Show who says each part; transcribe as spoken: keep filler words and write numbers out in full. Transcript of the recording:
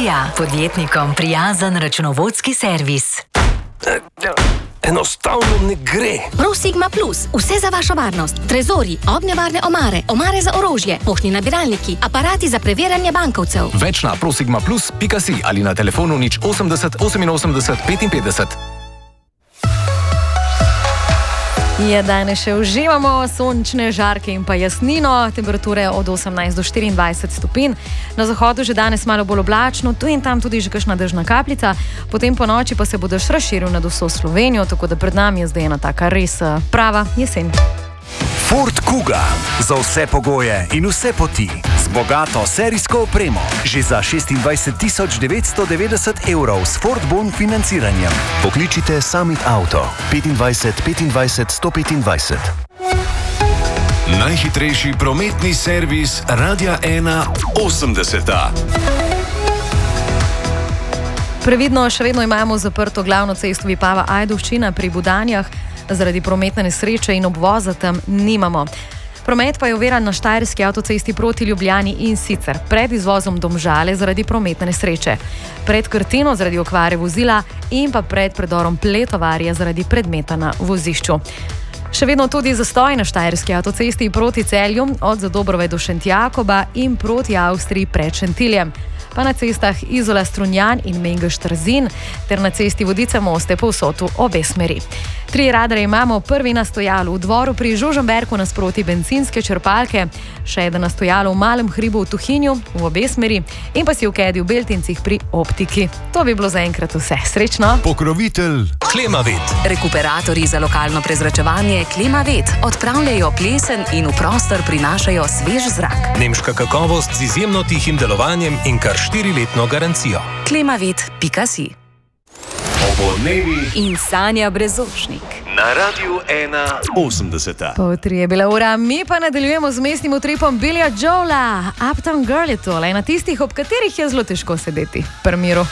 Speaker 1: Ilija, podjetnikom prijazen računovodski servis.
Speaker 2: Enostavno ne gre.
Speaker 3: Prosigma Plus, vse za vašo varnost. Trezori, ognjevarne omare, omare za orožje, poštni nabiralniki, aparati za preverjanje bankovcev.
Speaker 4: Več na prosigma plus pika si ali na telefonu nič osemdeset oseminosemdeset petinpetdeset.
Speaker 5: Je danes še uživamo sončne žarke in pa jasnino, temperature od osemnajst do štiriindvajset stopinj. Na zahodu že danes malo bolj oblačno, tu in tam tudi že kakšna dežna kapljica, potem po noči pa se bo dež razširil nad vso Slovenijo, tako da pred nami je zdaj ena taka res prava jesen.
Speaker 6: Ford Kuga. Za vse pogoje in vse poti. Z bogato serijsko opremo. Že za šestindvajset tisoč devetsto devetdeset evrov s Ford Bon financiranjem.
Speaker 7: Pokličite Summit Auto petindvajset petindvajset sto petindvajset.
Speaker 8: Najhitrejši prometni servis Radia ena osemdeseta.
Speaker 5: Previdno, še vedno imamo zaprto glavno cesto Vipava-Ajdovščina pri Budanjah. Zaradi prometne nesreče in obvoza tam nimamo. Promet pa je oviran na štajerski avtocesti proti Ljubljani in sicer pred izvozom Domžale zaradi prometne nesreče, pred Krtino zaradi okvare vozila in pa pred predorom Pletovarja zaradi predmeta na vozišču. Še vedno tudi zastoj na štajerski avtocesti proti Celju od Zadobrove do Šentjakoba in proti Avstriji pred Šentiljem, pa na cestah Izola-Strunjan in Mengeš-Trzin ter na cesti Vodice-Moste povsod v obe smeri. Tri radare imamo, prvi na stojalu v Dvoru pri Žužemberku nasproti bencinske črpalke, še eden na stojalu v Malem hribu v Tuhinju v obe smeri in pa si v Kedi v Beltincih pri Optiki. To bi bilo zaenkrat vse. Srečno!
Speaker 8: Pokrovitelj Klimavet.
Speaker 1: Rekuperatorji za lokalno prezračevanje Klimavet odpravljajo plesen in v prostor prinašajo svež zrak.
Speaker 2: Nemška kakovost z izjemno tihim delovanjem in kar štiriletno garancijo.
Speaker 1: klimavet pika si.
Speaker 8: Opoldnevi
Speaker 1: In Sanja Brezošnik.
Speaker 8: na Radiu ena osemdeseta.
Speaker 5: Pol tri je bila ura, mi pa nadaljujemo z mestnim utripom Billya Joela. Uptown Girl je tole, ena tistih, ob katerih je zelo težko sedeti. Pri miru.